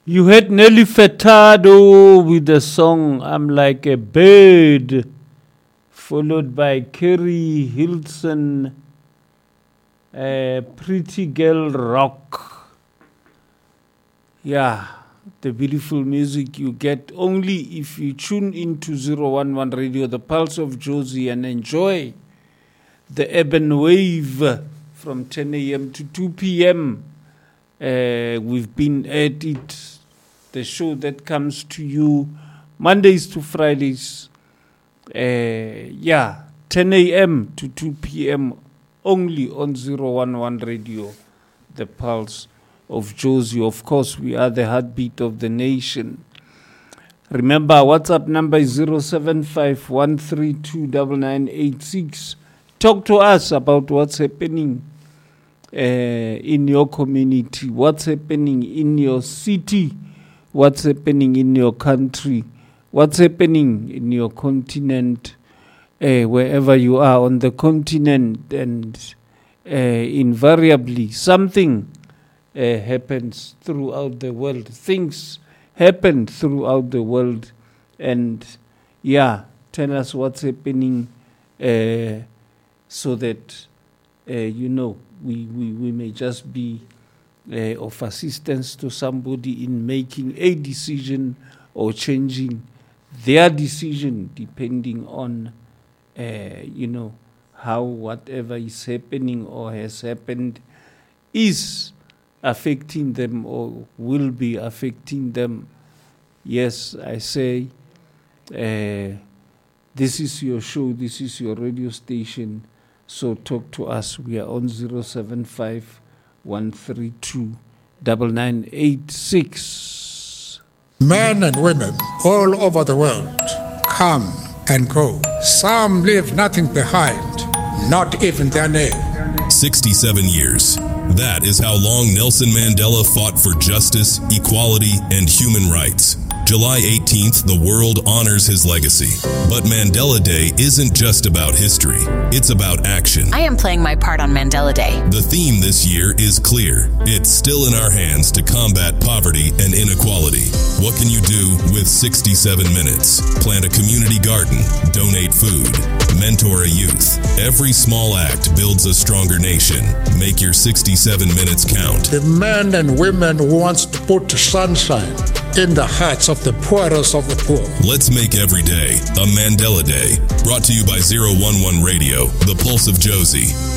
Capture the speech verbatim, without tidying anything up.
You heard Nelly Furtado with the song I'm Like a Bird, followed by Kerry Hilson, uh, Pretty Girl Rock. Yeah, the beautiful music you get only if you tune into zero one one Radio, the Pulse of Jozi, and enjoy the Urban Wave from ten a.m. to two p.m. Uh, we've been at it. The show that comes to you Mondays to Fridays, uh, yeah, ten a.m. to two p.m. only on zero one one Radio, the Pulse of Jozi. Of course, we are the heartbeat of the nation. Remember, WhatsApp number is zero seven five one three two nine nine eight six. Talk to us about what's happening uh, in your community, what's happening in your city, what's happening in your country, what's happening in your continent, uh, wherever you are on the continent, and uh, invariably something uh, happens throughout the world. Things happen throughout the world, and yeah, tell us what's happening uh, so that, uh, you know, we, we, we may just be Uh, of assistance to somebody in making a decision or changing their decision depending on, uh, you know, how whatever is happening or has happened is affecting them or will be affecting them. Yes, I say, uh, this is your show, this is your radio station, so talk to us. We are on zero seven five one three two nine nine eight six. Men and women all over the world come and go. Some leave nothing behind, not even their name. sixty-seven years. That is how long Nelson Mandela fought for justice, equality, and human rights. July eighteenth, the world honors his legacy. But Mandela Day isn't just about history. It's about action. I am playing my part on Mandela Day. The theme this year is clear. It's still in our hands to combat poverty and inequality. What can you do with sixty-seven minutes? Plant a community garden, donate food, mentor a youth. Every small act builds a stronger nation. Make your sixty-seven minutes count. The men and women who wants to put sunshine in the hearts of the poorest of the poor. Let's make every day a Mandela Day. Brought to you by zero one one Radio, the Pulse of Jozi.